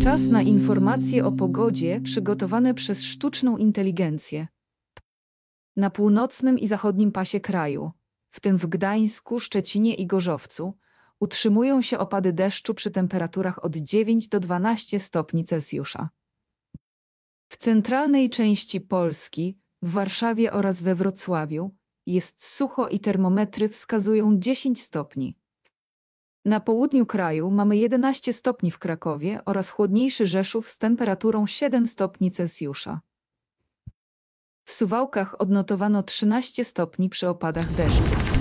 Czas na informacje o pogodzie przygotowane przez sztuczną inteligencję. Na północnym i zachodnim pasie kraju, w tym w Gdańsku, Szczecinie i Gorzowcu, utrzymują się opady deszczu przy temperaturach od 9 do 12 stopni Celsjusza. W centralnej części Polski, w Warszawie oraz we Wrocławiu, jest sucho i termometry wskazują 10 stopni. Na południu kraju mamy 11 stopni w Krakowie oraz chłodniejszy Rzeszów z temperaturą 7 stopni Celsjusza. W Suwałkach odnotowano 13 stopni przy opadach deszczu.